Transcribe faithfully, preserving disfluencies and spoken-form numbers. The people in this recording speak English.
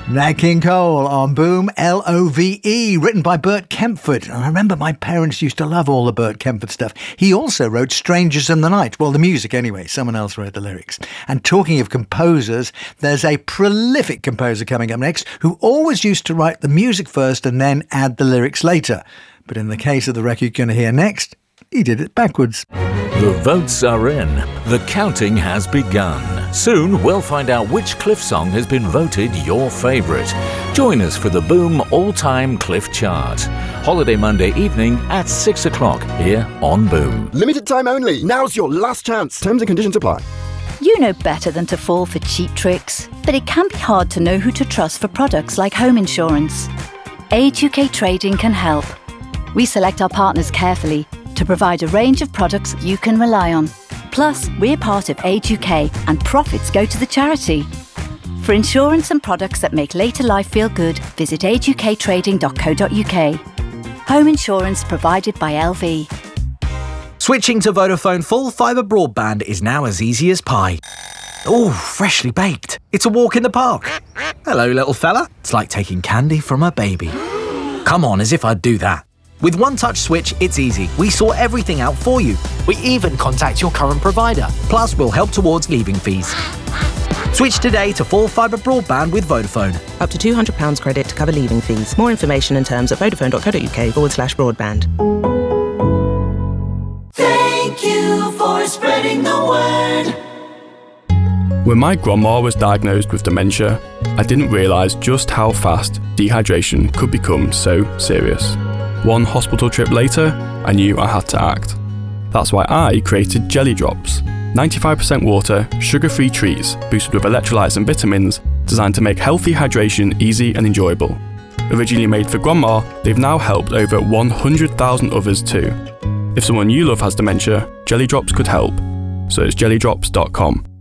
Nat King Cole on Boom, L O V E, written by Bert Kempford. I remember my parents used to love all the Bert Kempford stuff. He also wrote Strangers in the Night. Well, the music anyway. Someone else wrote the lyrics. And talking of composers, there's a prolific composer coming up next who always used to write the music first and then add the lyrics later. But in the case of the record you're going to hear next, he did it backwards. The votes are in. The counting has begun. Soon we'll find out which Cliff song has been voted your favourite. Join us for the Boom All-Time Cliff Chart. Holiday Monday evening at six o'clock here on Boom. Limited time only. Now's your last chance. Terms and conditions apply. You know better than to fall for cheap tricks, but it can be hard to know who to trust for products like home insurance. Age U K Trading can help. We select our partners carefully to provide a range of products you can rely on. Plus, we're part of Age U K and profits go to the charity. For insurance and products that make later life feel good, visit age u k trading dot co dot u k. Home insurance provided by L V. Switching to Vodafone full fibre broadband is now as easy as pie. Oh, freshly baked. It's a walk in the park. Hello, little fella. It's like taking candy from a baby. Come on, as if I'd do that. With One Touch Switch, it's easy. We sort everything out for you. We even contact your current provider. Plus, we'll help towards leaving fees. Switch today to full fibre broadband with Vodafone. Up to two hundred pounds credit to cover leaving fees. More information and terms at vodafone dot co dot u k forward slash broadband. Thank you for spreading the word. When my grandma was diagnosed with dementia, I didn't realise just how fast dehydration could become so serious. One hospital trip later, I knew I had to act. That's why I created Jelly Drops, ninety-five percent water, sugar-free treats boosted with electrolytes and vitamins designed to make healthy hydration easy and enjoyable. Originally made for grandma, they've now helped over one hundred thousand others too. If someone you love has dementia, Jelly Drops could help. So it's jelly drops dot com.